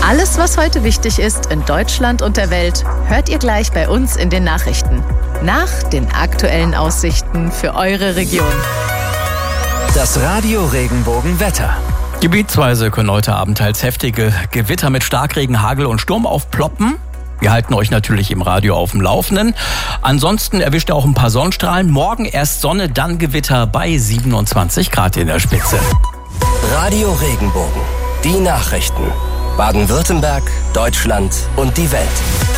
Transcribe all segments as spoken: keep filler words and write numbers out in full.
Alles, was heute wichtig ist in Deutschland und der Welt, hört ihr gleich bei uns in den Nachrichten. Nach den aktuellen Aussichten für eure Region. Das Radio Regenbogen-Wetter. Gebietsweise können heute Abend teils heftige Gewitter mit Starkregen, Hagel und Sturm aufploppen. Wir halten euch natürlich im Radio auf dem Laufenden. Ansonsten erwischt ihr auch ein paar Sonnenstrahlen. Morgen erst Sonne, dann Gewitter bei siebenundzwanzig Grad in der Spitze. Radio Regenbogen. Die Nachrichten. Baden-Württemberg, Deutschland und die Welt.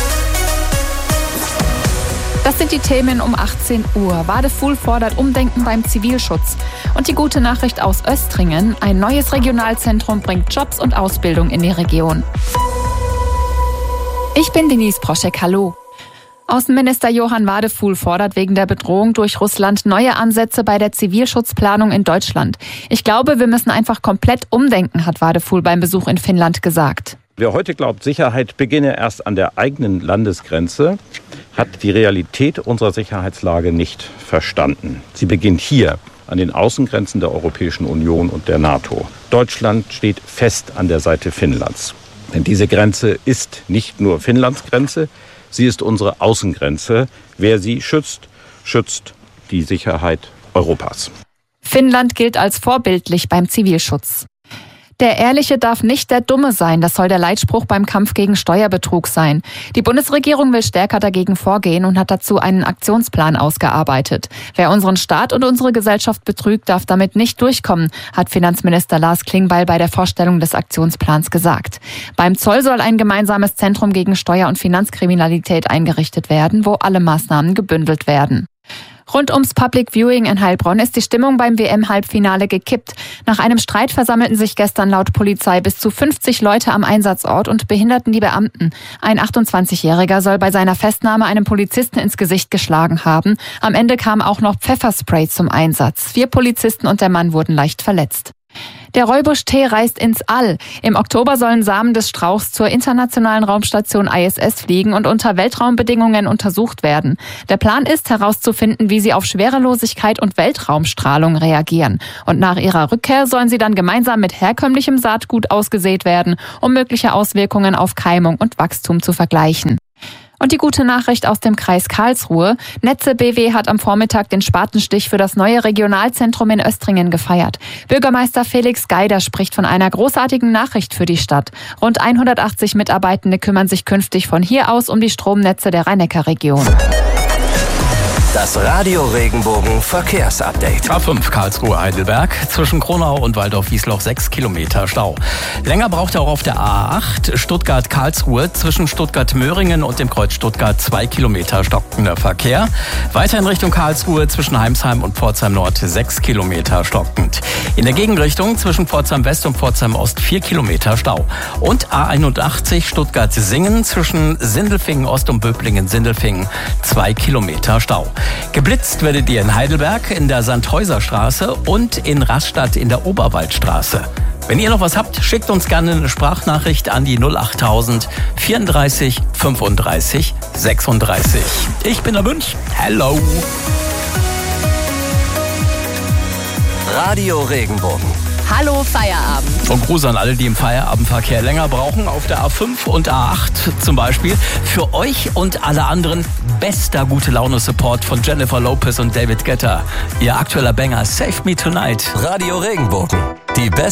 Das sind die Themen um achtzehn Uhr. Wadefuhl fordert Umdenken beim Zivilschutz. Und die gute Nachricht aus Östringen: Ein neues Regionalzentrum bringt Jobs und Ausbildung in die Region. Ich bin Denise Proschek, hallo. Außenminister Johann Wadefuhl fordert wegen der Bedrohung durch Russland neue Ansätze bei der Zivilschutzplanung in Deutschland. Ich glaube, wir müssen einfach komplett umdenken, hat Wadefuhl beim Besuch in Finnland gesagt. Wer heute glaubt, Sicherheit beginne erst an der eigenen Landesgrenze, hat die Realität unserer Sicherheitslage nicht verstanden. Sie beginnt hier, an den Außengrenzen der Europäischen Union und der NATO. Deutschland steht fest an der Seite Finnlands. Denn diese Grenze ist nicht nur Finnlands Grenze, sie ist unsere Außengrenze. Wer sie schützt, schützt die Sicherheit Europas. Finnland gilt als vorbildlich beim Zivilschutz. Der Ehrliche darf nicht der Dumme sein, das soll der Leitspruch beim Kampf gegen Steuerbetrug sein. Die Bundesregierung will stärker dagegen vorgehen und hat dazu einen Aktionsplan ausgearbeitet. Wer unseren Staat und unsere Gesellschaft betrügt, darf damit nicht durchkommen, hat Finanzminister Lars Klingbeil bei der Vorstellung des Aktionsplans gesagt. Beim Zoll soll ein gemeinsames Zentrum gegen Steuer- und Finanzkriminalität eingerichtet werden, wo alle Maßnahmen gebündelt werden. Rund ums Public Viewing in Heilbronn ist die Stimmung beim W M-Halbfinale gekippt. Nach einem Streit versammelten sich gestern laut Polizei bis zu fünfzig Leute am Einsatzort und behinderten die Beamten. Ein achtundzwanzigjähriger soll bei seiner Festnahme einem Polizisten ins Gesicht geschlagen haben. Am Ende kam auch noch Pfefferspray zum Einsatz. Vier Polizisten und der Mann wurden leicht verletzt. Der Rooibusch-Tee reist ins All. Im Oktober sollen Samen des Strauchs zur internationalen Raumstation I S S fliegen und unter Weltraumbedingungen untersucht werden. Der Plan ist, herauszufinden, wie sie auf Schwerelosigkeit und Weltraumstrahlung reagieren. Und nach ihrer Rückkehr sollen sie dann gemeinsam mit herkömmlichem Saatgut ausgesät werden, um mögliche Auswirkungen auf Keimung und Wachstum zu vergleichen. Und die gute Nachricht aus dem Kreis Karlsruhe: Netze B W hat am Vormittag den Spatenstich für das neue Regionalzentrum in Östringen gefeiert. Bürgermeister Felix Geider spricht von einer großartigen Nachricht für die Stadt. Rund hundertachtzig Mitarbeitende kümmern sich künftig von hier aus um die Stromnetze der Rhein-Neckar-Region. Das Radio Regenbogen Verkehrsupdate. A fünf Karlsruhe-Heidelberg, zwischen Kronau und Waldorf-Wiesloch sechs Kilometer Stau. Länger braucht er auch auf der A acht, Stuttgart-Karlsruhe, zwischen Stuttgart-Möhringen und dem Kreuz Stuttgart zwei Kilometer stockender Verkehr. Weiter in Richtung Karlsruhe, zwischen Heimsheim und Pforzheim Nord sechs Kilometer stockend. In der Gegenrichtung zwischen Pforzheim West und Pforzheim Ost vier Kilometer Stau. Und A einundachtzig Stuttgart-Singen, zwischen Sindelfingen Ost und Böblingen-Sindelfingen zwei Kilometer Stau. Geblitzt werdet ihr in Heidelberg in der Sandhäuserstraße und in Rastatt in der Oberwaldstraße. Wenn ihr noch was habt, schickt uns gerne eine Sprachnachricht an die null achttausend vierunddreißig fünfunddreißig sechsunddreißig. Ich bin der Münch. Hello. Radio Regenbogen. Hallo Feierabend. Und Gruß an alle, die im Feierabendverkehr länger brauchen, auf der A fünf und A acht zum Beispiel. Für euch und alle anderen bester Gute-Laune-Support von Jennifer Lopez und David Guetta. Ihr aktueller Banger Save Me Tonight. Radio Regenbogen. Die beste